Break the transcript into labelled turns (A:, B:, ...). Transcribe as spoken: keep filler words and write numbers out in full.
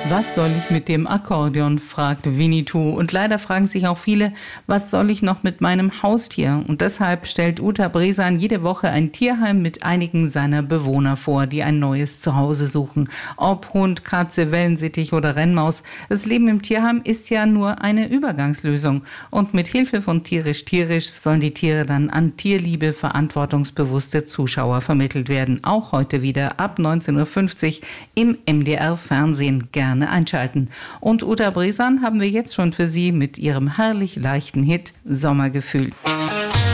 A: Was soll ich mit dem Akkordeon, fragt Winnetou. Und leider fragen sich auch viele, was soll ich noch mit meinem Haustier? Und deshalb stellt Uta Bresan jede Woche ein Tierheim mit einigen seiner Bewohner vor, die ein neues Zuhause suchen. Ob Hund, Katze, Wellensittich oder Rennmaus, das Leben im Tierheim ist ja nur eine Übergangslösung. Und mit Hilfe von Tierisch Tierisch sollen die Tiere dann an tierliebe, verantwortungsbewusste Zuschauer vermittelt werden. Auch heute wieder ab neunzehn Uhr fünfzig im M D R-Fernsehen. Gerne einschalten. Und Uta Bresan haben wir jetzt schon für Sie mit ihrem herrlich leichten Hit Sommergefühl.